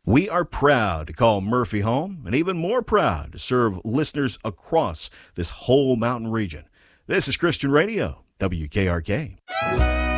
We are proud to call Murphy home, and even more proud to serve listeners across this whole mountain region. This is Christian Radio, WKRK.